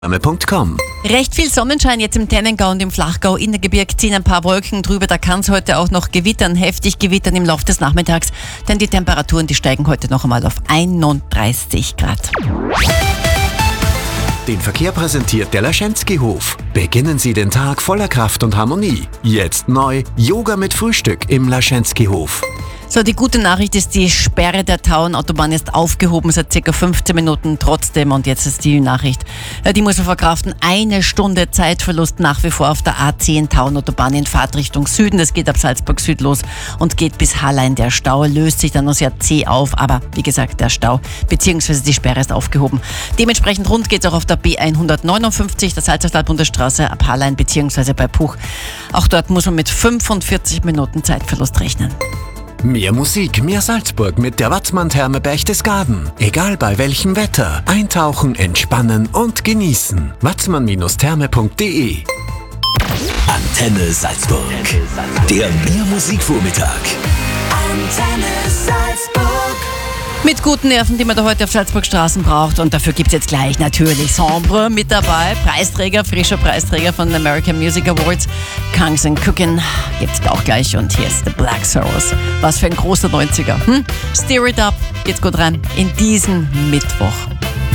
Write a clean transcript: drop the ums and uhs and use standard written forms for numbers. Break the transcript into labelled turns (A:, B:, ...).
A: Therme.com.
B: Recht viel Sonnenschein jetzt im Tennengau und im Flachgau. In der Gebirg ziehen ein paar Wolken drüber. Da kann es heute auch noch gewittern, heftig gewittern im Laufe des Nachmittags. Denn die Temperaturen, die steigen heute noch einmal auf 31 Grad.
A: Den Verkehr präsentiert der Laschenski-Hof. Beginnen Sie den Tag voller Kraft und Harmonie. Jetzt neu Yoga mit Frühstück im Laschenski-Hof.
B: So, die gute Nachricht ist, die Sperre der Tauenautobahn ist aufgehoben seit ca. 15 Minuten trotzdem. Und jetzt ist die Nachricht, die muss man verkraften. 1 Stunde Zeitverlust nach wie vor auf der A10 Tauenautobahn in Fahrtrichtung Süden. Das geht ab Salzburg Süd los und geht bis Hallein. Der Stau löst sich dann aus C auf. Aber wie gesagt, der Stau bzw. die Sperre ist aufgehoben. Dementsprechend rund geht es auch auf der B159, der Salzachtal-Bundesstraße ab Hallein bzw. bei Puch. Auch dort muss man mit 45 Minuten Zeitverlust rechnen.
A: Mehr Musik, mehr Salzburg mit der Watzmann-Therme Berchtesgaden. Egal bei welchem Wetter. Eintauchen, entspannen und genießen. Watzmann-Therme.de.
C: Antenne Salzburg. Der Mehr-Musik-Vormittag.
D: Antenne Salzburg.
B: Mit guten Nerven, die man da heute auf Salzburg Straßen braucht. Und dafür gibt es jetzt gleich natürlich Sombre mit dabei. Preisträger, frischer Preisträger von den American Music Awards. Kings and Cookin' gibt's auch gleich. Und hier ist The Black Sorrows. Was für ein großer 90er. Steer it up. Geht's gut rein in diesen Mittwoch.